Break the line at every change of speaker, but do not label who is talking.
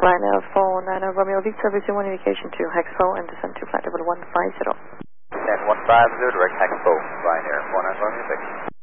Ryanair 490 Romeo Victor, resume one indication to Hexpo and descend to flight level 150.
150, direct Hexpo, Ryanair 490 Romeo Victor.